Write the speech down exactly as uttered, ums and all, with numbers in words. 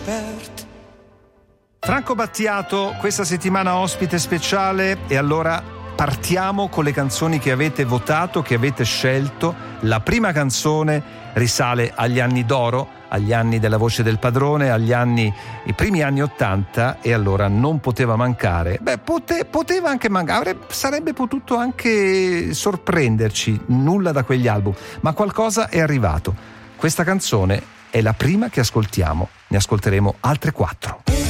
Franco Battiato questa settimana ospite speciale, e allora partiamo con le canzoni che avete votato, che avete scelto. La prima canzone risale agli anni d'oro, agli anni della Voce del Padrone, agli anni, i primi anni ottanta, e allora non poteva mancare. Beh, pote, poteva anche mancare, sarebbe potuto anche sorprenderci, nulla da quegli album, ma qualcosa è arrivato. Questa canzone è la prima che ascoltiamo, ne ascolteremo altre quattro.